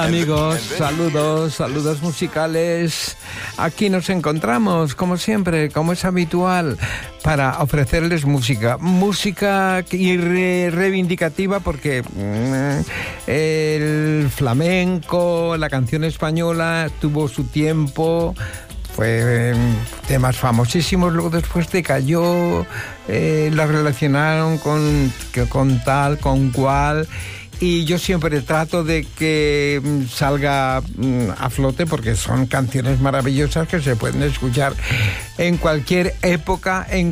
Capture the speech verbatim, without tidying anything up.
Amigos, saludos, saludos musicales. Aquí nos encontramos, como siempre, como es habitual, para ofrecerles música. Música y re reivindicativa porque mmm, el flamenco, la canción española tuvo su tiempo. Fue eh, temas famosísimos, luego después decayó, eh, la relacionaron con, con tal, con cual. Y yo siempre trato de que salga a flote porque son canciones maravillosas que se pueden escuchar en cualquier época, en